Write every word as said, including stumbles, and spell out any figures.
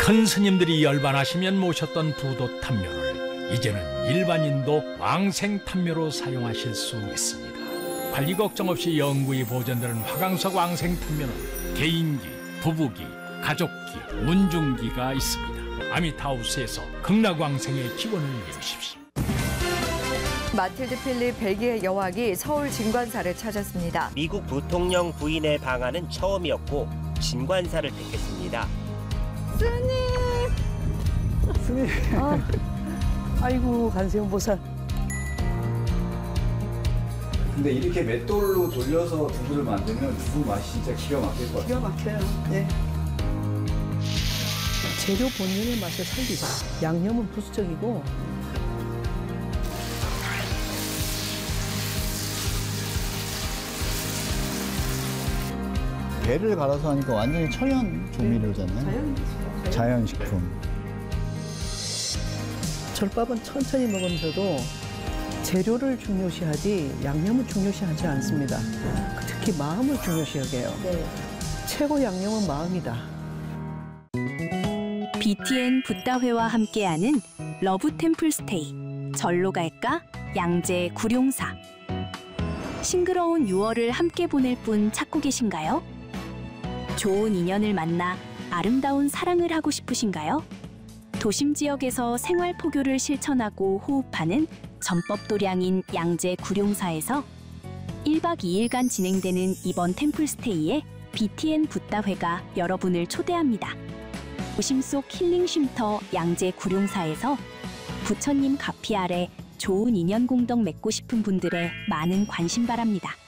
큰 스님들이 열반하시면 모셨던 부도 탐묘를 이제는 일반인도 왕생 탐묘로 사용하실 수 있습니다. 관리 걱정 없이 영구히 보존되는 화강석 왕생 탐묘는 개인기, 부부기, 가족기, 운중기가 있습니다. 아미타우스에서 극락왕생의 기원을 이루십시오. 마틸드 필립 벨기에 여왕이 서울 진관사를 찾았습니다. 미국 부통령 부인의 방한은 처음이었고 진관사를 택했습니다. 스님! 스님! 아, 아이고 관세음보살. 근데 이렇게 맷돌로 돌려서 두부를 만들면 두부 맛이 진짜 기가 막힐 것 같아요. 기가 막혀요. 네. 재료 본연의 맛을 살리자. 양념은 부수적이고 배를 갈아서 하니까 완전히 천연 조미료잖아요. 자연, 자연식품. 절밥은 천천히 먹으면서도 재료를 중요시하지 양념을 중요시하지 않습니다. 특히 마음을 중요시 여겨요. 네. 최고 양념은 마음이다. 비티엔 붓다회와 함께하는 러브 템플 스테이. 절로 갈까? 양재 구룡사. 싱그러운 유월을 함께 보낼 분 찾고 계신가요? 좋은 인연을 만나 아름다운 사랑을 하고 싶으신가요? 도심 지역에서 생활 포교를 실천하고 호흡하는 전법도량인 양재 구룡사에서 일 박 이 일간 진행되는 이번 템플스테이에 비티엔 붓다회가 여러분을 초대합니다. 도심 속 힐링 쉼터 양재 구룡사에서 부처님 가피 아래 좋은 인연 공덕 맺고 싶은 분들의 많은 관심 바랍니다.